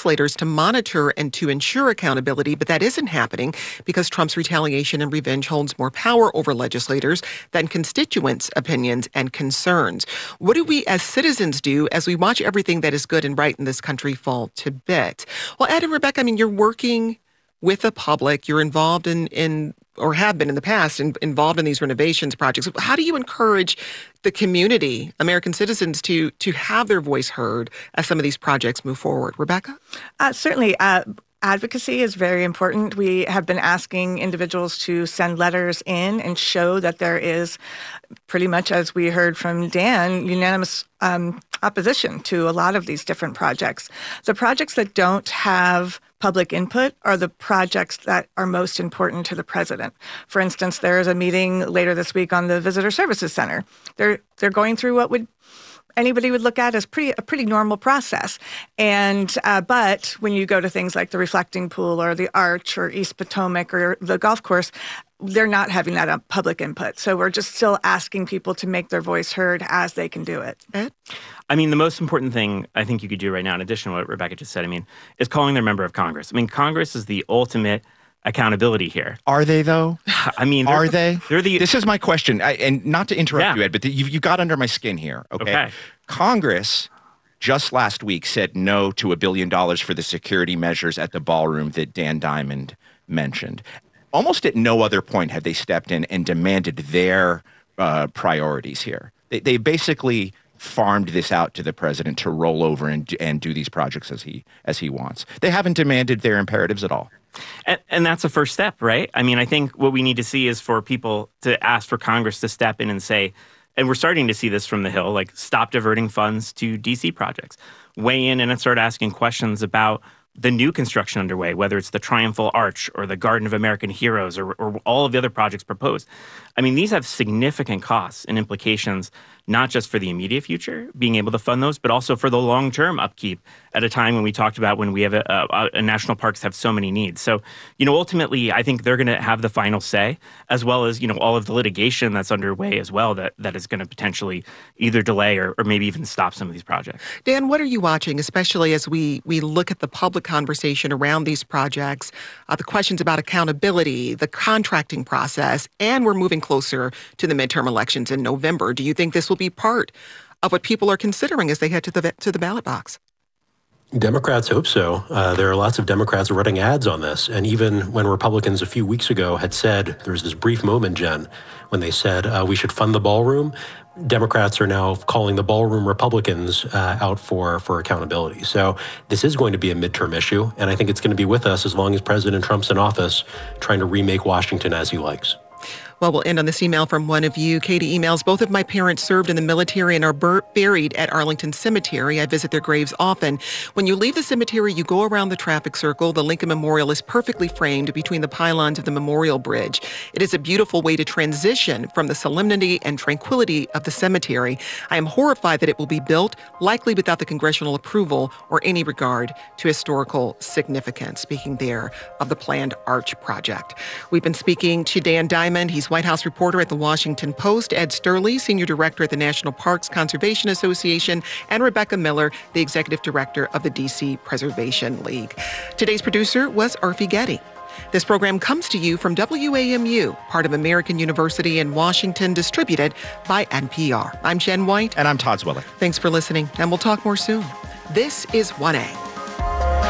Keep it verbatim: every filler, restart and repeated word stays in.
legislators to monitor and to ensure accountability, but that isn't happening because Trump's retaliation and revenge holds more power over legislators than constituents' opinions and concerns. What do we as citizens do as we watch everything that is good and right in this country fall to bit? Well, Ed and Rebecca, I mean, you're working with the public. You're involved in, in or have been in the past, in, involved in these renovations projects. How do you encourage the community, American citizens, to to have their voice heard as some of these projects move forward? Rebecca? Uh, certainly. Uh, advocacy is very important. We have been asking individuals to send letters in and show that there is, pretty much as we heard from Dan, unanimous um, opposition to a lot of these different projects. The projects that don't have public input are the projects that are most important to the president. For instance, there is a meeting later this week on the Visitor Services Center. They're they're going through what would anybody would look at as pretty a pretty normal process. And uh, but when you go to things like the Reflecting Pool or the Arch or East Potomac or the golf course, they're not having that uh, public input. So we're just still asking people to make their voice heard as they can do it. Ed? I mean, the most important thing I think you could do right now, in addition to what Rebecca just said, I mean, is calling their member of Congress. I mean, Congress is the ultimate accountability here. Are they, though? I mean, are the, they? They're the. This is my question, I, and not to interrupt Yeah. you, Ed, but the, you you got under my skin here. Okay? Okay. Congress just last week said no to a billion dollars for the security measures at the ballroom that Dan Diamond mentioned. Almost at no other point have they stepped in and demanded their uh, priorities here. They, they basically farmed this out to the president to roll over and and do these projects as he as he wants. They haven't demanded their imperatives at all. And, and that's a first step, right? I mean, I think what we need to see is for people to ask for Congress to step in and say, and we're starting to see this from the Hill, like stop diverting funds to D C projects, weigh in and start asking questions about the new construction underway, whether it's the Triumphal Arch or the Garden of American Heroes or, or all of the other projects proposed. I mean, these have significant costs and implications, not just for the immediate future, being able to fund those, but also for the long-term upkeep at a time when we talked about when we have a, a, a national parks have so many needs. So, you know, ultimately, I think they're going to have the final say, as well as, you know, all of the litigation that's underway as well that, that is going to potentially either delay or, or maybe even stop some of these projects. Dan, what are you watching, especially as we, we look at the public conversation around these projects, uh, the questions about accountability, the contracting process, and we're moving closer to the midterm elections in November? Do you think this will be part of what people are considering as they head to the to the ballot box? Democrats hope so. Uh, there are lots of Democrats running ads on this. And even when Republicans a few weeks ago had said, there was this brief moment, Jen, when they said uh, we should fund the ballroom, Democrats are now calling the ballroom Republicans uh, out for, for accountability. So this is going to be a midterm issue. And I think it's going to be with us as long as President Trump's in office, trying to remake Washington as he likes. Well, we'll end on this email from one of you. Katie emails, both of my parents served in the military and are bur- buried at Arlington Cemetery. I visit their graves often. When you leave the cemetery, you go around the traffic circle. The Lincoln Memorial is perfectly framed between the pylons of the Memorial Bridge. It is a beautiful way to transition from the solemnity and tranquility of the cemetery. I am horrified that it will be built, likely without the congressional approval or any regard to historical significance. Speaking there of the planned Arch project. We've been speaking to Dan Diamond. He's White House reporter at The Washington Post, Ed Sturley, senior director at the National Parks Conservation Association, and Rebecca Miller, the executive director of the D C Preservation League. Today's producer was Arfi Getty. This program comes to you from W A M U, part of American University in Washington, distributed by N P R. I'm Jen White. And I'm Todd Zwillich. Thanks for listening, and we'll talk more soon. This is one A.